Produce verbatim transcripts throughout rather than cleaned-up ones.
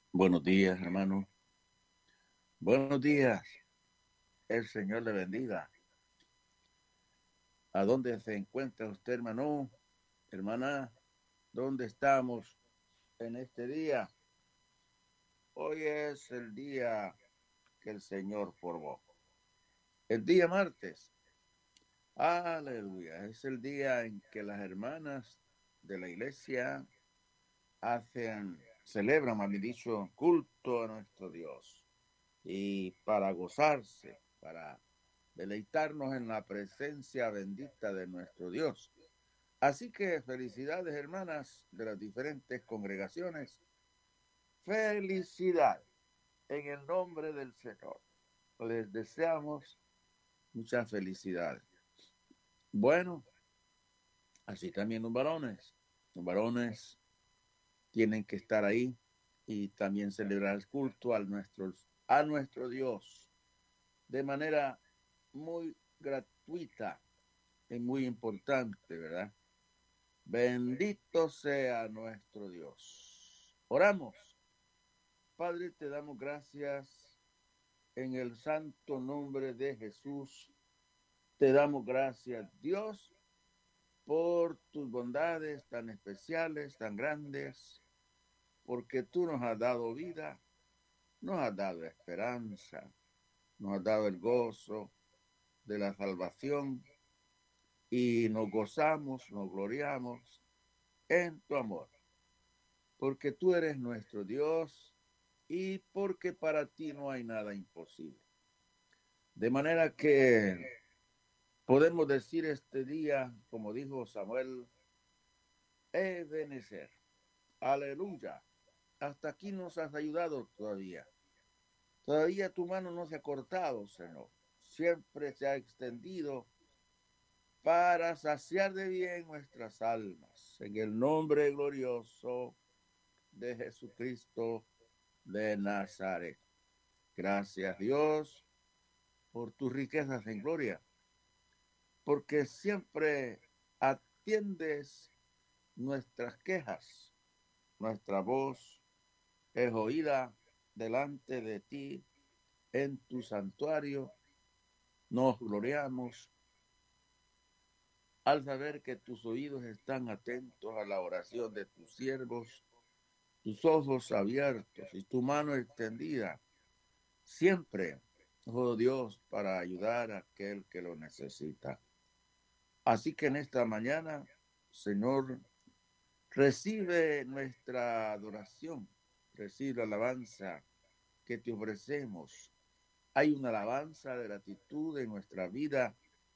Buenos días, hermano. Buenos días. El Señor le bendiga. ¿A dónde se encuentra usted, hermano? Hermana, ¿dónde estamos en este día? Hoy es el día que el Señor formó. El día martes. Aleluya. Es el día en que las hermanas de la iglesia hacen, celebran, más bien dicho, culto a nuestro Dios. Y para gozarse, para deleitarnos en la presencia bendita de nuestro Dios. Así que felicidades, hermanas de las diferentes congregaciones. Felicidad en el nombre del Señor. Les deseamos muchas felicidades. Bueno, así también los varones. Los varones tienen que estar ahí y también celebrar el culto a nuestro, a nuestro Dios de manera muy gratuita y muy importante, ¿verdad? Bendito sea nuestro Dios. Oramos. Padre, te damos gracias en el santo nombre de Jesús. Te damos gracias, Dios, por tus bondades tan especiales, tan grandes, porque tú nos has dado vida, nos has dado esperanza, nos has dado el gozo de la salvación y nos gozamos, nos gloriamos en tu amor, porque tú eres nuestro Dios y porque para ti no hay nada imposible. De manera que podemos decir este día, como dijo Samuel, Ebenezer, aleluya, hasta aquí nos has ayudado todavía. Todavía tu mano no se ha cortado, Señor. Siempre se ha extendido para saciar de bien nuestras almas. En el nombre glorioso de Jesucristo de Nazaret. Gracias, Dios, por tus riquezas en gloria, porque siempre atiendes nuestras quejas. Nuestra voz es oída delante de ti en tu santuario. Nos gloriamos al saber que tus oídos están atentos a la oración de tus siervos, tus ojos abiertos y tu mano extendida, siempre, oh Dios, para ayudar a aquel que lo necesita. Así que en esta mañana, Señor, recibe nuestra adoración, recibe la alabanza que te ofrecemos. Hay una alabanza de gratitud en nuestra vida,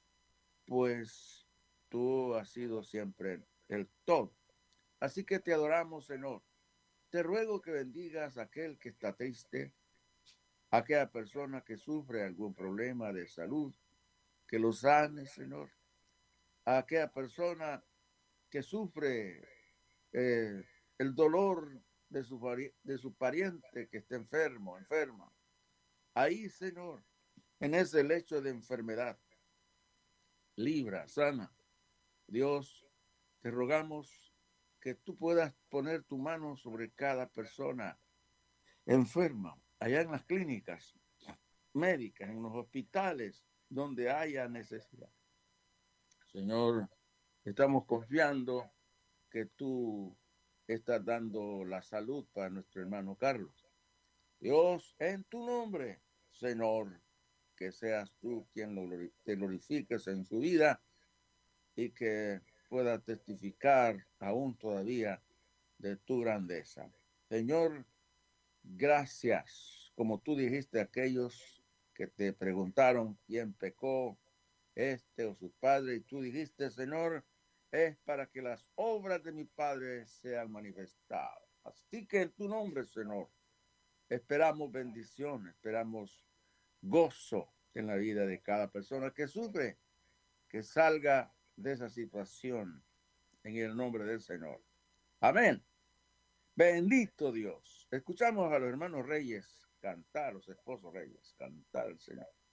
pues tú has sido siempre el todo. Así que te adoramos, Señor. Te ruego que bendigas a aquel que está triste, a aquella persona que sufre algún problema de salud, que lo sane, Señor. A aquella persona que sufre eh, el dolor de su, de su pariente que está enfermo, enferma. Ahí, Señor, en ese lecho de enfermedad, libra, sana. Dios, te rogamos que tú puedas poner tu mano sobre cada persona enferma, allá en las clínicas médicas, en los hospitales, donde haya necesidad. Señor, estamos confiando que tú estás dando la salud para nuestro hermano Carlos. Dios, en tu nombre, Señor, que seas tú quien lo, te glorifiques en su vida y que pueda testificar aún todavía de tu grandeza. Señor, gracias. Como tú dijiste a aquellos que te preguntaron quién pecó, este o sus padres, y tú dijiste, Señor, es para que las obras de mi Padre sean manifestadas. Así que en tu nombre, Señor, esperamos bendición, esperamos gozo en la vida de cada persona que sufre, que salga de esa situación en el nombre del Señor. Amén. Bendito Dios. Escuchamos a los hermanos Reyes cantar, los esposos Reyes, cantar al Señor.